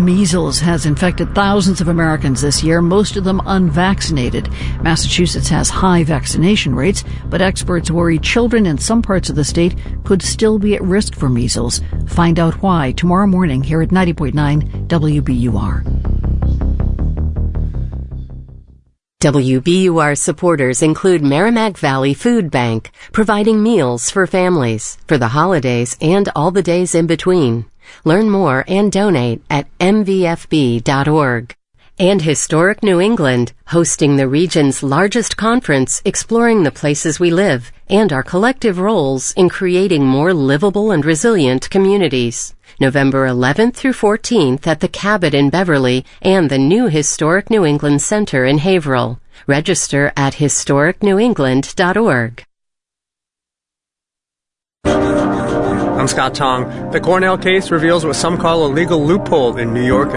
Measles has infected thousands of Americans this year, most of them unvaccinated. Massachusetts has high vaccination rates, but experts worry children in some parts of the state could still be at risk for measles. Find out why tomorrow morning here at 90.9 WBUR. WBUR supporters include Merrimack Valley Food Bank, providing meals for families for the holidays and all the days in between. Learn more and donate at mvfb.org. And Historic New England, hosting the region's largest conference exploring the places we live and our collective roles in creating more livable and resilient communities. November 11th through 14th at the Cabot in Beverly and the new Historic New England Center in Haverhill. Register at historicnewengland.org. I'm Scott Tong. The Cornell case reveals what some call a legal loophole in New York